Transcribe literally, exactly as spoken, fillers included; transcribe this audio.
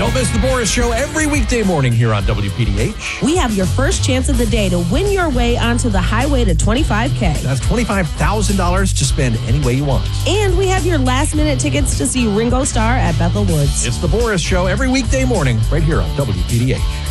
Don't miss the Boris Show every weekday morning here on W P D H. We have your first chance of the day to win your way onto the highway to twenty-five K. That's twenty-five thousand dollars to spend any way you want. And we have your last minute tickets to see Ringo Starr at Bethel Woods. It's the Boris Show every weekday morning right here on W P D H.